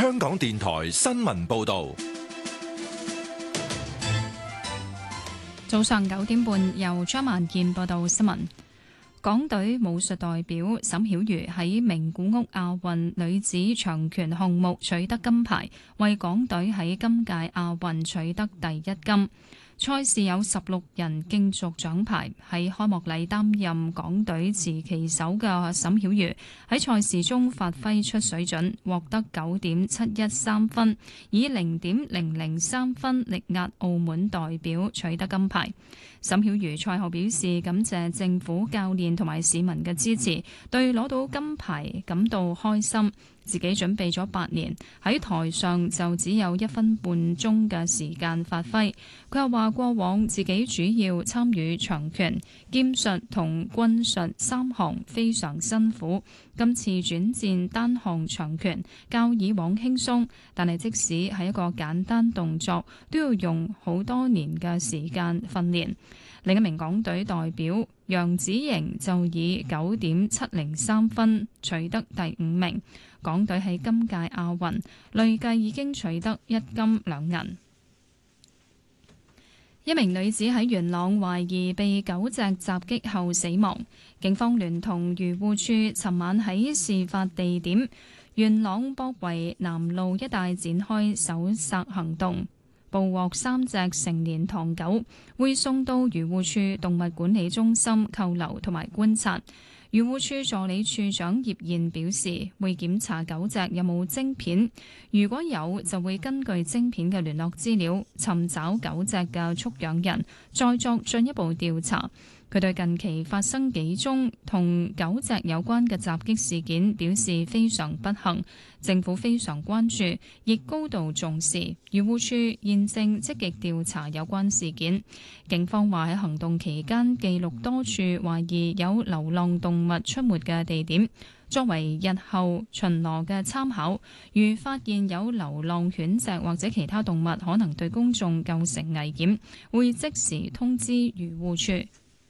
香港電台新聞報道。 早上9點半，由張萬健報道新聞。港隊武術代表沈曉瑜喺名古屋亞運女子長拳項目取得金牌，為港隊喺今屆亞運取得第一金。賽事有16人競逐獎牌，喺開幕禮擔任港隊持旗手嘅沈曉瑜喺賽事中發揮出水準，獲得9.713分，以0.003分力壓澳門代表取得金牌。沈曉瑜賽後表示感謝政府、教練同埋市民嘅支持，對攞到金牌感到開心。自己準備咗8年，喺台上就只有1分半鐘嘅時間發揮。佢又話過往自己主要參與長拳、劍術同棍術3項，非常辛苦。今次轉戰單項長拳，較以往輕鬆，但係即使係一個簡單動作，都要用好多年嘅時間訓練。另一名港隊代表楊子瑩就以9.703分取得第5名。港隊喺今屆亞運累計已經取得1金2銀。一名女子喺元朗懷疑被狗隻襲擊後死亡，警方聯同漁護處尋晚喺事發地點元朗博圍南路一帶展開搜索行動，捕獲3隻成年唐狗，會送到漁護處動物管理中心扣留同埋觀察。漁護處助理處長葉燕表示，會檢查狗隻有冇晶片，如果有就會根據晶片嘅聯絡資料尋找狗隻嘅畜養人，再作進一步調查。佢對近期發生幾宗同狗隻有關嘅襲擊事件表示非常不幸，政府非常關注，亦高度重視。漁護處現正積極調查有關事件。警方話喺行動期間記錄多處懷疑有流浪動物出沒嘅地點，作為日後巡邏嘅參考。如發現有流浪犬隻或者其他動物可能對公眾構成危險，會即時通知漁護處。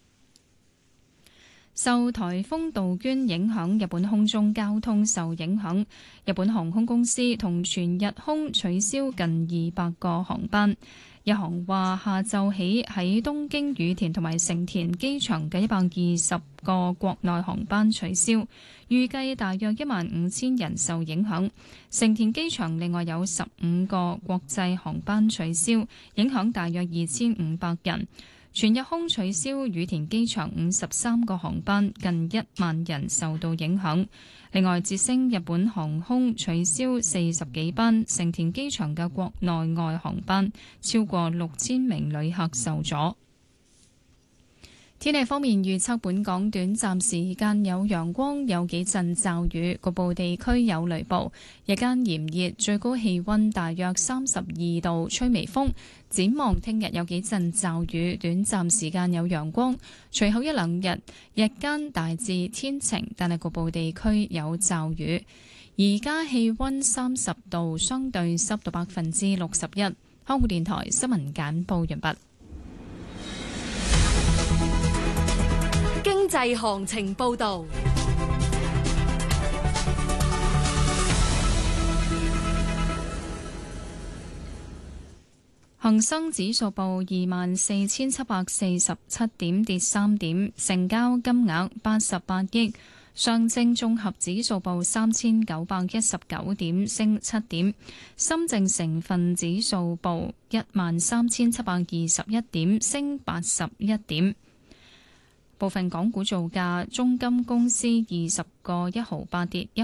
受颱風杜鵑影響，日本空中交通受影響。日本航空公司同全日空取消近200個航班。日航話下晝起喺東京羽田同埋成田機場嘅120個國內航班取消，預計大約15000人受影響。成田機場另外有15個國際航班取消，影響大約2500人。全日空取消羽田機場53個航班，近1萬人受到影響。另外，捷星日本航空取消40幾班成田機場嘅國內外航班，超過6000名旅客受阻。天氣方面預測，本港短暫時間有陽光，有幾陣驟雨，局部地區有雷暴。日間炎熱，最高氣溫大約32度，吹微風。展望聽日有幾陣驟雨，短暫時間有陽光。隨後1、2日，日間大致天晴，但係局部地區有驟雨。而家氣溫30度，相對濕度61%。香港電台新聞簡報完畢。 經濟行情報道。 恒生指數報24,747點，跌3點，成交金額88億。上證綜合指數報3919點，升7點。深證成分指數報13,721點，升81點。部分港股造價：中金公司20個1毫8跌1